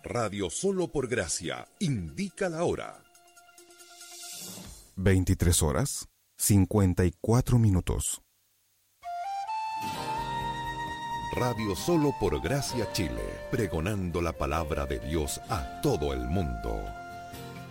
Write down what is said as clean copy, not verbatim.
Radio Solo por Gracia indica la hora. 23 horas, 54 minutos. Radio Solo por Gracia Chile, pregonando la palabra de Dios a todo el mundo.